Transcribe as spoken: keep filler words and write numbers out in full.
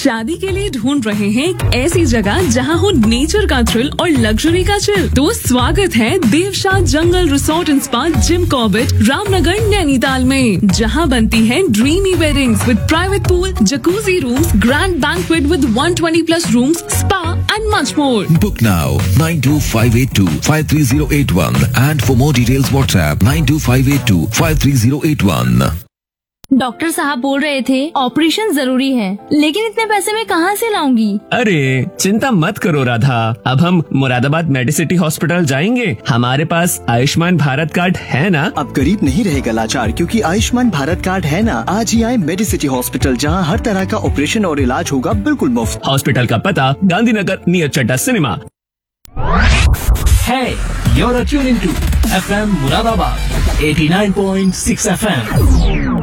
शादी के लिए ढूंढ रहे हैं एक ऐसी जगह जहां हो नेचर का थ्रिल और लग्जरी का चिल? तो स्वागत है देवशाह जंगल resort and spa Jim Corbett Ramnagar Nainital में, जहां बनती है dreamy weddings with private pool, jacuzzi rooms, grand banquet with one hundred twenty plus rooms, spa and much more. Book now nine two five eight two five three zero eight one and for more details WhatsApp nine two five eight two five three zero eight one। Doctor साहब बोल रहे थे operation जरूरी है, लेकिन इतने पैसे मैं कहाँ से लाऊंगी? अरे चिंता मत करो राधा, अब हम मुरादाबाद मेडिसिटी हॉस्पिटल जाएंगे। हमारे पास आयुष्मान भारत कार्ड है ना। अब गरीब नहीं रहेगा लाचार, क्योंकि आयुष्मान भारत कार्ड है ना। आज ही आए मेडिसिटी हॉस्पिटल, जहां हर तरह का ऑपरेशन और इलाज होगा बिल्कुल मुफ्त। हॉस्पिटल का पता Gandhinagar near Chadda cinema. Hey, you're tuned into F M Muradabad eighty-nine point six F M.